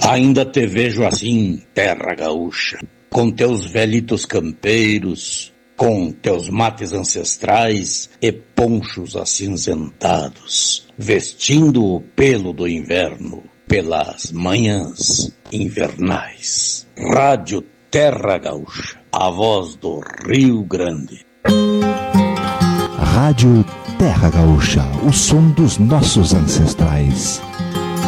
Ainda te vejo assim, terra gaúcha, com teus velhitos campeiros, com teus mates ancestrais e ponchos acinzentados, vestindo o pelo do inverno pelas manhãs invernais. Rádio Terra Gaúcha, a voz do Rio Grande. Rádio Terra Gaúcha, o som dos nossos ancestrais.